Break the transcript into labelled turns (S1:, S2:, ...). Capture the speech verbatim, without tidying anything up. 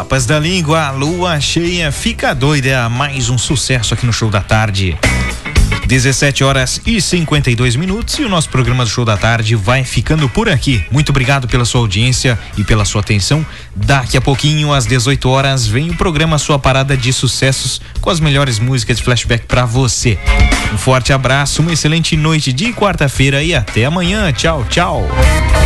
S1: Papas da Língua, Lua Cheia, Fica Doida, mais um sucesso aqui no Show da Tarde. dezessete horas e cinquenta e dois minutos e o nosso programa do Show da Tarde vai ficando por aqui. Muito obrigado pela sua audiência e pela sua atenção. Daqui a pouquinho, às dezoito horas, vem o programa Sua Parada de Sucessos com as melhores músicas de flashback pra você. Um forte abraço, uma excelente noite de quarta-feira e até amanhã. Tchau, tchau.